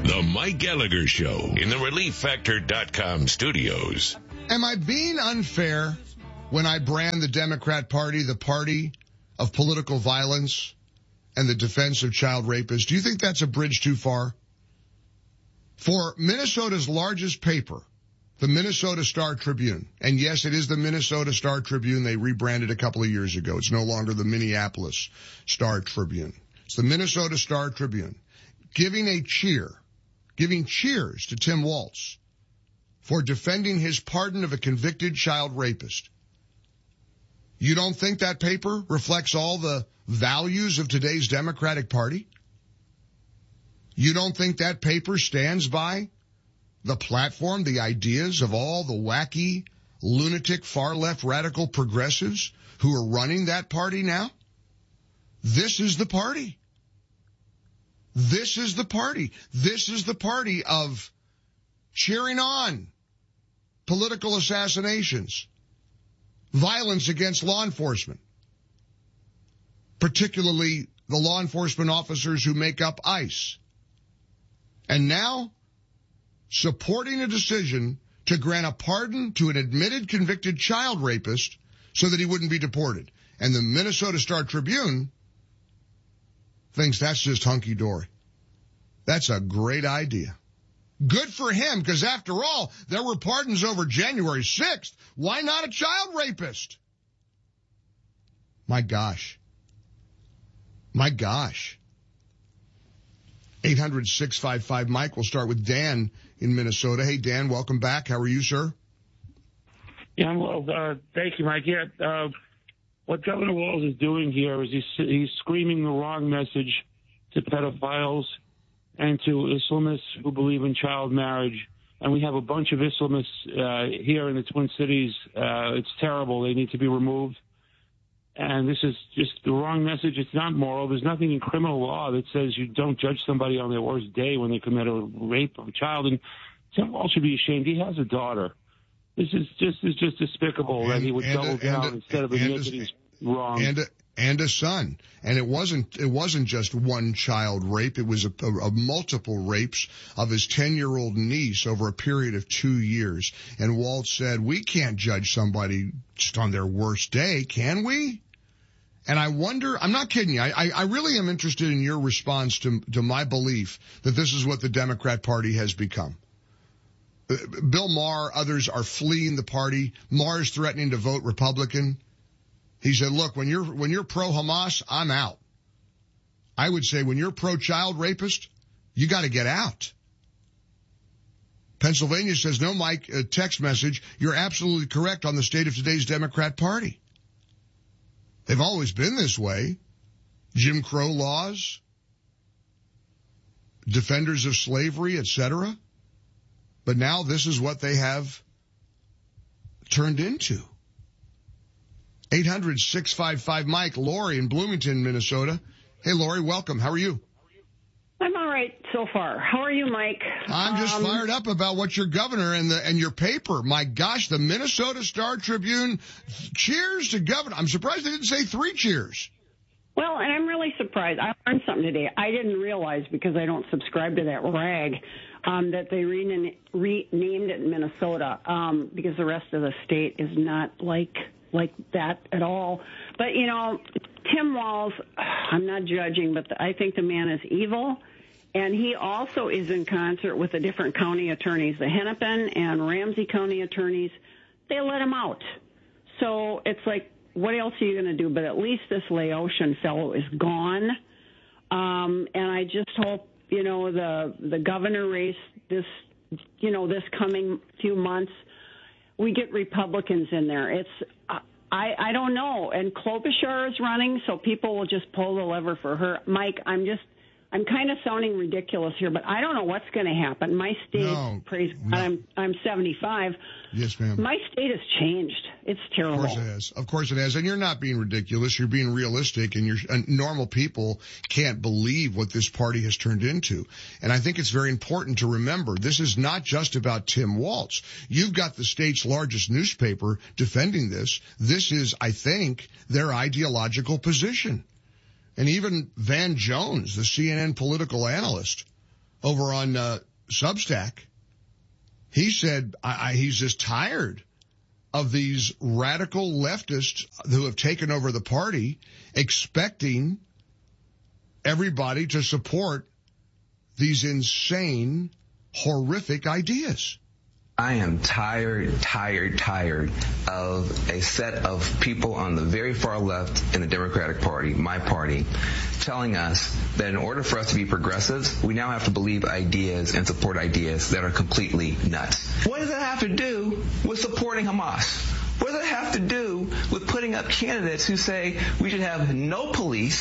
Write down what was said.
The Mike Gallagher Show in the ReliefFactor.com studios. Am I being unfair when I brand the Democrat Party the party of political violence and the defense of child rapists? Do you think that's a bridge too far? For Minnesota's largest paper, the Minnesota Star Tribune, and yes, it is the Minnesota Star Tribune. They rebranded a couple of years ago. It's no longer the Minneapolis Star Tribune. It's the Minnesota Star Tribune, giving cheers to Tim Walz for defending his pardon of a convicted child rapist. You don't think that paper reflects all the values of today's Democratic Party? You don't think that paper stands by the platform, the ideas of all the wacky, lunatic, far-left radical progressives who are running that party now? This is the party. This is the party. This is the party of cheering on political assassinations, violence against law enforcement, particularly the law enforcement officers who make up ICE. And now, supporting a decision to grant a pardon to an admitted convicted child rapist so that he wouldn't be deported. And the Minnesota Star Tribune thinks that's just hunky-dory. That's a great idea. Good for him, because after all, there were pardons over January 6th. Why not a child rapist? My gosh. My gosh. 800-655-Mike. We'll start with Dan in Minnesota. Hey, Dan, welcome back. How are you, sir? Yeah, well, thank you, Mike. Yeah, what Governor Walz is doing here is he's screaming the wrong message to pedophiles and to Islamists who believe in child marriage. And we have a bunch of Islamists here in the Twin Cities. It's terrible. They need to be removed. And this is just the wrong message. It's not moral. There's nothing in criminal law that says you don't judge somebody on their worst day when they commit a rape of a child. And Tim Walz should be ashamed. He has a daughter. This is just despicable that he would double down instead of admit that he's wrong. And a son. And it wasn't just one child rape. It was a multiple rapes of his 10-year-old niece over a period of 2 years. And Walz said, we can't judge somebody just on their worst day, can we? And I wonder, I'm not kidding you, I really am interested in your response to my belief that this is what the Democrat Party has become. Bill Maher, others are fleeing the party. Maher is threatening to vote Republican. He said, look, when you're pro-Hamas, I'm out. I would say when you're pro-child rapist, you got to get out. Pennsylvania says, no, Mike, a text message, you're absolutely correct on the state of today's Democrat Party. They've always been this way. Jim Crow laws, defenders of slavery, etc. But now this is what they have turned into. 800-655-Mike. Lori in Bloomington, Minnesota. Hey, Lori, welcome. How are you? I'm all right so far. How are you, Mike? I'm just fired up about what your governor and your paper. My gosh, the Minnesota Star Tribune. Cheers to governor. I'm surprised they didn't say 3 cheers. Well, and I'm really surprised. I learned something today. I didn't realize, because I don't subscribe to that rag, that they renamed it Minnesota, because the rest of the state is not like that at all. But, you know, Tim Walz, I'm not judging, but I think the man is evil. And he also is in concert with the different county attorneys, the Hennepin and Ramsey County attorneys. They let him out. So it's like, what else are you going to do? But at least this Laotian fellow is gone. And I just hope, you know, the governor race this coming few months, we get Republicans in there. It's I don't know. And Klobuchar is running, so people will just pull the lever for her. Mike, I'm kind of sounding ridiculous here, but I don't know what's going to happen. My state, praise God, I'm 75. Yes, ma'am. My state has changed. It's terrible. Of course it has. Of course it has. And you're not being ridiculous. You're being realistic, and normal people can't believe what this party has turned into. And I think it's very important to remember this is not just about Tim Walz. You've got the state's largest newspaper defending this. This is, I think, their ideological position. And even Van Jones, the CNN political analyst, over on Substack. He said he's just tired of these radical leftists who have taken over the party, expecting everybody to support these insane, horrific ideas. I am tired of a set of people on the very far left in the Democratic Party, my party, telling us that in order for us to be progressives, we now have to believe ideas and support ideas that are completely nuts. What does that have to do with supporting Hamas? What does that have to do with putting up candidates who say we should have no police,